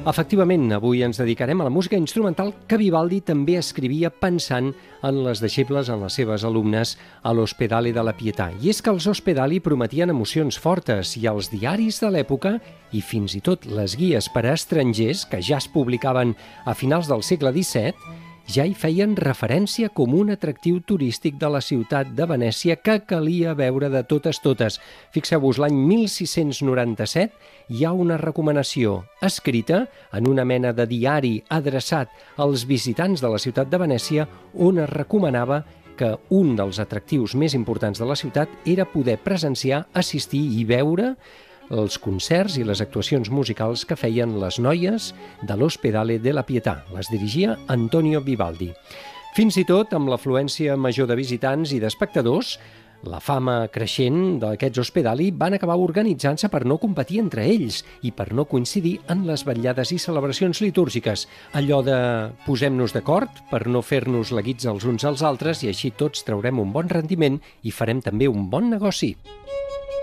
Efectivament, avui ens dedicarem a la música instrumental que Vivaldi també escrivia pensant en les deixebles, en les seves alumnes a l'Ospedale de la Pietà. I és que els Ospedali prometien emocions fortes i els diaris de l'època i fins i tot les guies per a estrangers, que ja es publicaven a finals del segle XVII, ja hi feien referència com un atractiu turístic de la ciutat de Venècia que calia veure de totes. Fixeu-vos, l'any 1697 hi ha una recomanació escrita en una mena de diari adreçat als visitants de la ciutat de Venècia on es recomanava que un dels atractius més importants de la ciutat era poder presenciar, assistir i veure els concerts i les actuacions musicals que feien les noies de l'Ospedale de la Pietà. Les dirigia Antonio Vivaldi. Fins i tot, amb l'afluència major de visitants i d'espectadors, la fama creixent d'aquests Ospedali van acabar organitzant-se per no competir entre ells i per no coincidir en les vetllades i celebracions litúrgiques. Allò de posem-nos d'acord per no fer-nos la guitza els uns als altres i així tots traurem un bon rendiment i farem també un bon negoci.